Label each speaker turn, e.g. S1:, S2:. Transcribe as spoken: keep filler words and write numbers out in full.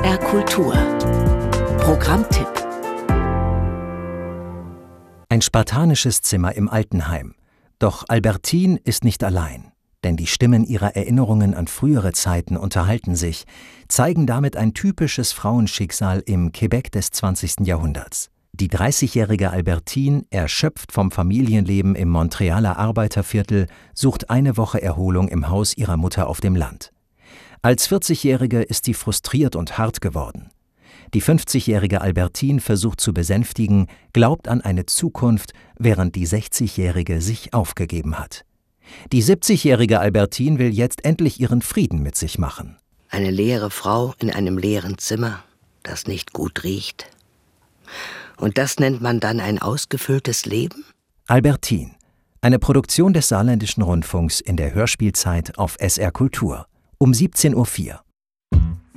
S1: R Kultur Programmtipp.
S2: Ein spartanisches Zimmer im Altenheim. Doch Albertine ist nicht allein, denn die Stimmen ihrer Erinnerungen an frühere Zeiten unterhalten sich, zeigen damit ein typisches Frauenschicksal im Quebec des zwanzigsten Jahrhunderts. Die dreißigjährige Albertine, erschöpft vom Familienleben im Montrealer Arbeiterviertel, sucht eine Woche Erholung im Haus ihrer Mutter auf dem Land. Als vierzigjährige ist sie frustriert und hart geworden. Die fünfzigjährige Albertine versucht zu besänftigen, glaubt an eine Zukunft, während die sechzigjährige sich aufgegeben hat. Die siebzigjährige Albertine will jetzt endlich ihren Frieden mit sich machen.
S3: Eine leere Frau in einem leeren Zimmer, das nicht gut riecht. Und das nennt man dann ein ausgefülltes Leben?
S2: Albertine, eine Produktion des Saarländischen Rundfunks in der Hörspielzeit auf S R Kultur um siebzehn Uhr vier.